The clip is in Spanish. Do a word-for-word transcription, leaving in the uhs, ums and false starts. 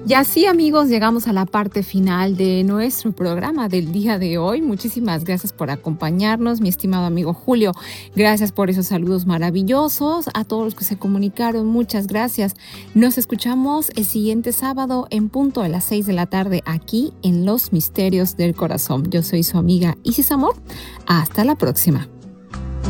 Y así, amigos, llegamos a la parte final de nuestro programa del día de hoy. Muchísimas gracias por acompañarnos, mi estimado amigo Julio. Gracias por esos saludos maravillosos. A todos los que se comunicaron, muchas gracias. Nos escuchamos el siguiente sábado en punto de las seis de la tarde aquí en Los Misterios del Corazón. Yo soy su amiga Isis Amor. Hasta la próxima.